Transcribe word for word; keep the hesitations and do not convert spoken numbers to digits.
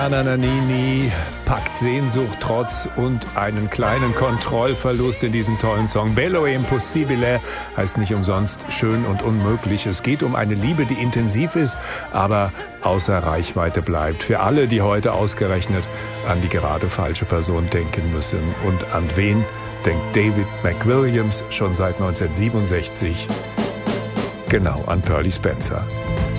Nannini packt Sehnsucht, Trotz und einen kleinen Kontrollverlust in diesem tollen Song. Bello e impossibile heißt nicht umsonst schön und unmöglich. Es geht um eine Liebe, die intensiv ist, aber außer Reichweite bleibt. Für alle, die heute ausgerechnet an die gerade falsche Person denken müssen. Und an wen denkt David McWilliams schon seit neunzehnhundertsiebenundsechzig? Genau, an Pearly Spencer.